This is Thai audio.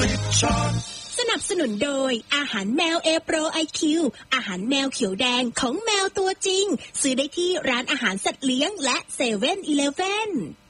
สนับสนุนโดยอาหารแมว A Pro IQ อาหารแมวเขียวแดงของแมวตัวจริงซื้อได้ที่ร้านอาหารสัตว์เลี้ยงและ7-Eleven